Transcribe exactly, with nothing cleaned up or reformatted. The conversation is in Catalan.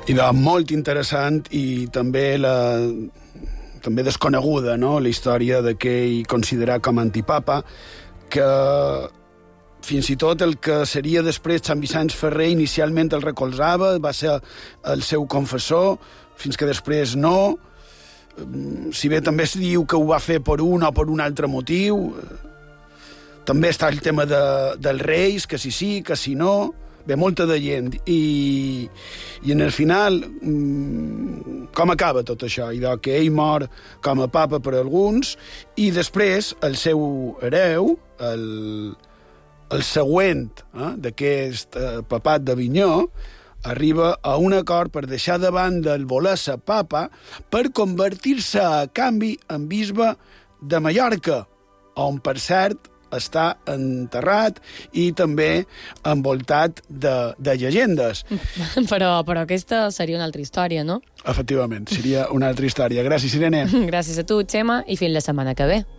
idea molt interessant i també la... també desconeguda, no?, la història de què ell considera com a antipapa, que fins i tot el que seria després Sant Vicenç Ferrer inicialment el recolzava, va ser el seu confessor, fins que després no. Si bé també es diu que ho va fer per un o per un altre motiu. També està el tema de, dels reis, que si sí, que si no. Ve molta de gent. I, i en el final, com acaba tot això? I que ell mor com a papa per alguns, i després el seu hereu, el, el següent eh, d'aquest eh, papat d'Avinyó, arriba a un acord per deixar de banda el voler ser papa per convertir-se a canvi en bisbe de Mallorca, on, per cert, està enterrat i també envoltat de, de llegendes. Però, però aquesta seria una altra història, no? Efectivament, seria una altra història. Gràcies, Irene. Gràcies a tu, Xema, i fins la setmana que ve.